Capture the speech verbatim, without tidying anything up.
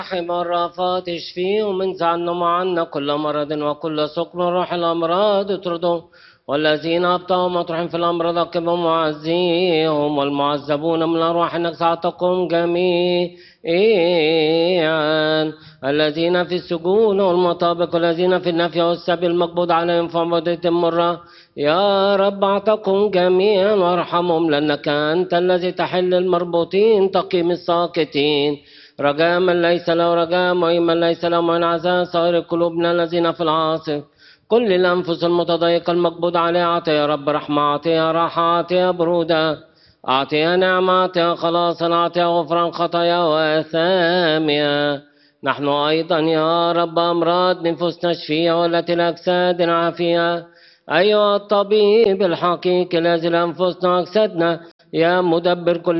رحم الرافات اشفيه ومن زعلنا عنا كل مرض وكل سقم روح الأمراض اطرده والذين أبطأوا مطرحين في الأمراض أكبهم وعزيهم والمعذبون من الأرواح إنك ساعتكم جميعا الذين في السجون والمطابق والذين في النفي والسبي المقبوض عليهم في عبودية مرة يا رب اعتقهم جميعا وارحمهم لأنك أنت الذي تحل المربوطين تقيم الساكتين رجاء من ليس له رجاء ومن ليس له من عزاء صائر قلوبنا الذين في العاصف كل الأنفس المتضايقة المقبوض عليها أعطي يا رب رحمة أعطيها راحة أعطيها برودة أعطيها نعمة أعطيها خلاصا أعطيها غفران خطايا وآثامها نحن أيضا يا رب أمراض نفوسنا اشفيها والتي الأجساد عافية أيها الطبيب الحقيقي الذي لأنفسنا أجسادنا يا مدبر كل